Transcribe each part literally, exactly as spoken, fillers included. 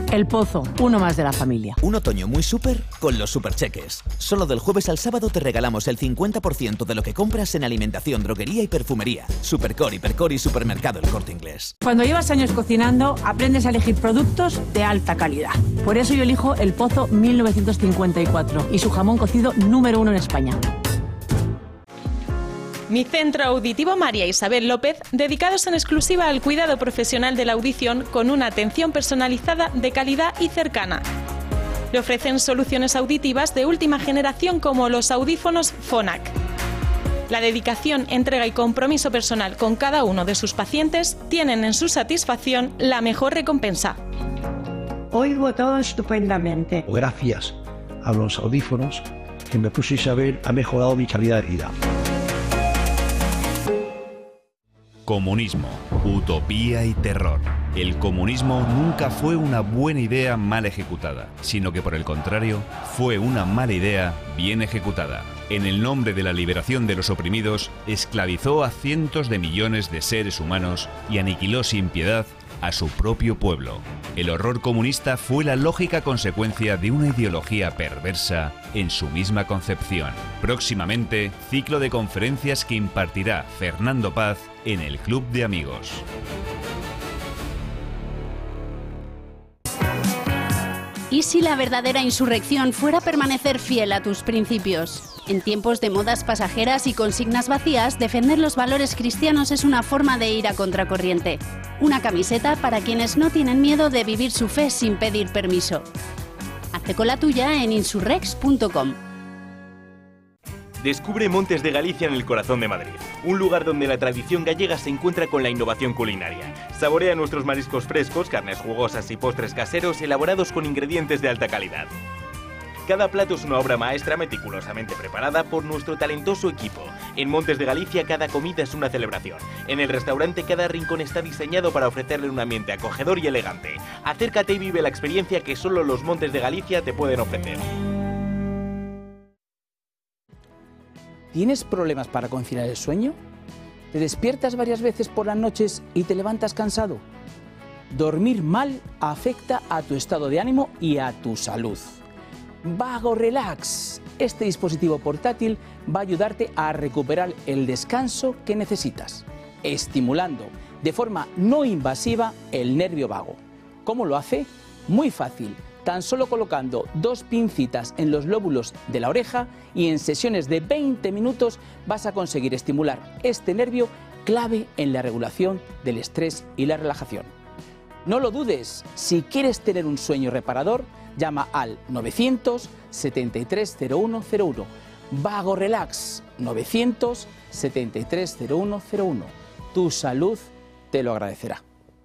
El Pozo, uno más de la familia. Un otoño muy súper con los supercheques. Solo del jueves al sábado te regalamos el cincuenta por ciento de lo que compras en alimentación, droguería y perfumería. Supercor, Hipercor y Supermercado El Corte Inglés. Cuando llevas años cocinando, aprendes a elegir productos de alta calidad. Por eso yo elijo El Pozo mil novecientos cincuenta y cuatro y su jamón cocido número uno en España. Mi Centro Auditivo María Isabel López, dedicados en exclusiva al cuidado profesional de la audición con una atención personalizada de calidad y cercana. Le ofrecen soluciones auditivas de última generación como los audífonos Phonak. La dedicación, entrega y compromiso personal con cada uno de sus pacientes tienen en su satisfacción la mejor recompensa. Oigo todo estupendamente. Gracias a los audífonos que me puse Isabel ha mejorado mi calidad de vida. Comunismo, utopía y terror. El comunismo nunca fue una buena idea mal ejecutada, sino que por el contrario, fue una mala idea bien ejecutada. En el nombre de la liberación de los oprimidos, esclavizó a cientos de millones de seres humanos y aniquiló sin piedad a su propio pueblo. El horror comunista fue la lógica consecuencia de una ideología perversa en su misma concepción. Próximamente, ciclo de conferencias que impartirá Fernando Paz en el Club de Amigos. ¿Y si la verdadera insurrección fuera permanecer fiel a tus principios? En tiempos de modas pasajeras y consignas vacías, defender los valores cristianos es una forma de ir a contracorriente. Una camiseta para quienes no tienen miedo de vivir su fe sin pedir permiso. Hazte con la tuya en insurrex punto com. Descubre Montes de Galicia en el corazón de Madrid, un lugar donde la tradición gallega se encuentra con la innovación culinaria. Saborea nuestros mariscos frescos, carnes jugosas y postres caseros elaborados con ingredientes de alta calidad. Cada plato es una obra maestra meticulosamente preparada por nuestro talentoso equipo. En Montes de Galicia cada comida es una celebración. En el restaurante cada rincón está diseñado para ofrecerle un ambiente acogedor y elegante. Acércate y vive la experiencia que solo los Montes de Galicia te pueden ofrecer. ¿Tienes problemas para conciliar el sueño? ¿Te despiertas varias veces por las noches y te levantas cansado? Dormir mal afecta a tu estado de ánimo y a tu salud. Vago Relax. Este dispositivo portátil va a ayudarte a recuperar el descanso que necesitas, estimulando de forma no invasiva el nervio vago. ¿Cómo lo hace? Muy fácil. Tan solo colocando dos pincitas en los lóbulos de la oreja y en sesiones de veinte minutos vas a conseguir estimular este nervio clave en la regulación del estrés y la relajación. No lo dudes, si quieres tener un sueño reparador, llama al novecientos setenta y tres cero uno cero uno. Vago Relax, novecientos setenta y tres cero uno cero uno. Tu salud te lo agradecerá.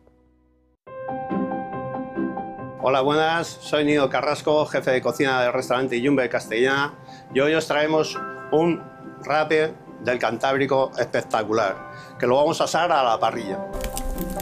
Hola, buenas, soy Nido Carrasco, jefe de cocina del restaurante Yumbe Castellana, y hoy os traemos un rape del Cantábrico espectacular, que lo vamos a asar a la parrilla.